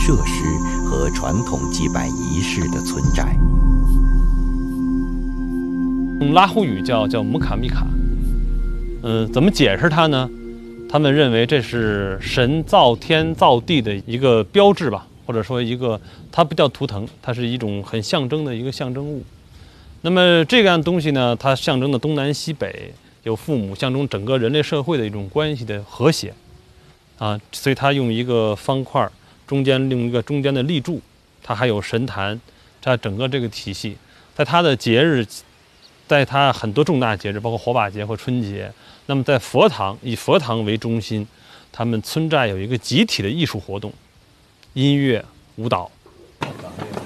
设施和传统祭拜仪式的存在。 用拉祜语叫姆卡密卡。怎么解释它呢？他们认为这是神造天造地的一个标志吧，或者说它不叫图腾，它是一种很象征的一个象征物。那么这样东西呢，它象征的东南西北有父母，象征整个人类社会的一种关系的和谐啊，所以它用一个方块，中间用一个中间的立柱，它还有神坛，它整个这个体系，在它的节日。在它很多重大节日，包括火把节或春节，那么在佛堂以佛堂为中心，他们村寨有一个集体的艺术活动，音乐、舞蹈。